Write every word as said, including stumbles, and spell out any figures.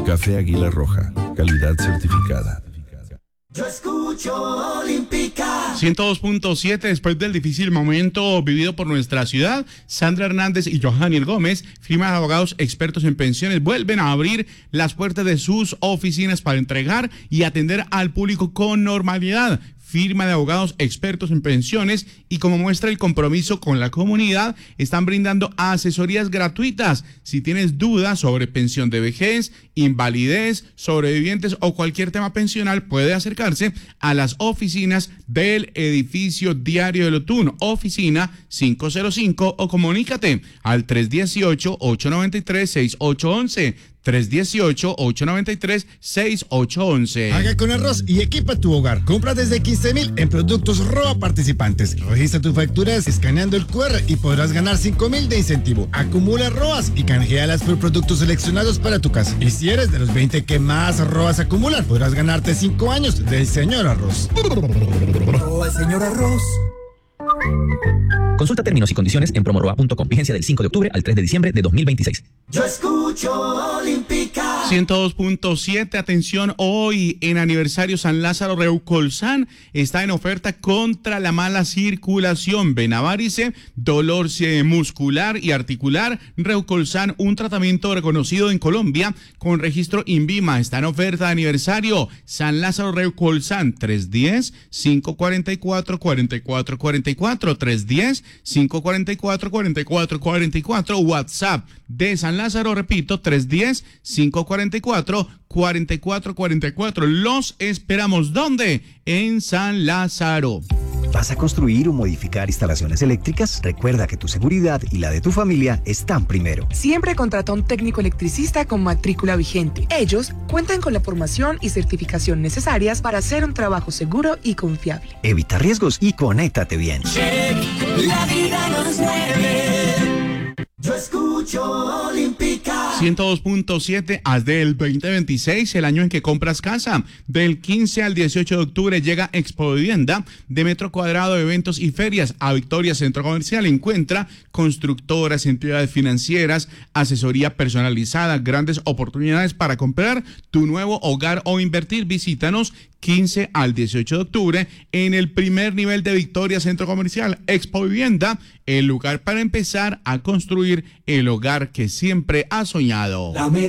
Café Águila Roja, calidad certificada. Yo escucho Olímpica. ciento dos punto siete. Después del difícil momento vivido por nuestra ciudad, Sandra Hernández y Johanniel Gómez, firma de abogados expertos en pensiones, vuelven a abrir las puertas de sus oficinas para entregar y atender al público con normalidad. Firma de abogados expertos en pensiones, y como muestra el compromiso con la comunidad, están brindando asesorías gratuitas. Si tienes dudas sobre pensión de vejez, invalidez, sobrevivientes o cualquier tema pensional, puede acercarse a las oficinas del edificio Diario del Otún, oficina cinco cero cinco, o comunícate al tres uno ocho, ocho nueve tres, seis ocho uno uno. tres uno ocho, ocho nueve tres, seis ocho uno uno. Haga con arroz y equipa tu hogar. Compra desde quince mil en productos Roa participantes. Registra tus facturas escaneando el cu erre y podrás ganar cinco mil de incentivo. Acumula Roas y canjealas por productos seleccionados para tu casa. Y si eres de los veinte que más Roas acumulan, podrás ganarte cinco años del señor Arroz. Roa, señor Arroz. Consulta términos y condiciones en promoroa punto com. Vigencia del cinco de octubre al tres de diciembre de dos mil veintiséis. Yo escucho Olímpica. ciento dos punto siete. Atención, hoy en aniversario San Lázaro, Reucolsan está en oferta contra la mala circulación, venavarice, dolor muscular y articular. Reucolsan, un tratamiento reconocido en Colombia con registro INVIMA, está en oferta de aniversario. San Lázaro, Reucolsan, tres uno cero, cinco cuatro cuatro, cuatro cuatro cuatro cuatro, tres uno cero, cinco cuatro cuatro, cuatro cuatro cuatro cuatro. WhatsApp de San Lázaro, repito, tres uno cero, cinco cuatro cuatro, cuatro cuatro cuatro cuatro. Los esperamos, ¿dónde? En San Lázaro. ¿Vas a construir o modificar instalaciones eléctricas? Recuerda que tu seguridad y la de tu familia están primero. Siempre contrata a un técnico electricista con matrícula vigente. Ellos cuentan con la formación y certificación necesarias para hacer un trabajo seguro y confiable. Evita riesgos y conéctate bien. Check, la vida nos mueve. Yo escucho Olímpica. ciento dos punto siete. Haz del veinte veintiséis el año en que compras casa. Del quince al dieciocho de octubre llega Expo Vivienda de metro cuadrado, eventos y ferias a Victoria Centro Comercial. Encuentra constructoras, entidades financieras, asesoría personalizada, grandes oportunidades para comprar tu nuevo hogar o invertir. Visítanos quince al dieciocho de octubre en el primer nivel de Victoria Centro Comercial. Expo Vivienda, el lugar para empezar a construir el hogar que siempre has soñado. La